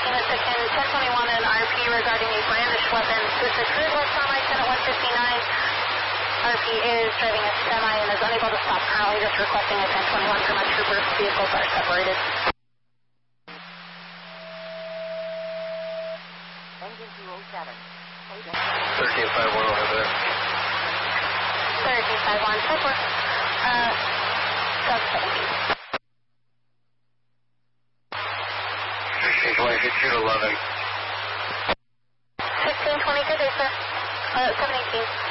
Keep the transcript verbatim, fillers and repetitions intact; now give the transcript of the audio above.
with section ten twenty-one and R P regarding a brandished weapon. This is cruise west on I ten at one fifty-nine. R P is driving a semi and is unable to stop currently, just requesting a ten twenty-one from a trooper. Vehicles are separated. Engine two oh seven. thirteen five one over there. thirteen five one, trooper. Uh, sub seventeen. sixteen twenty, fifteen eleven. sixteen twenty, good day, sir. Uh, seven eighteen.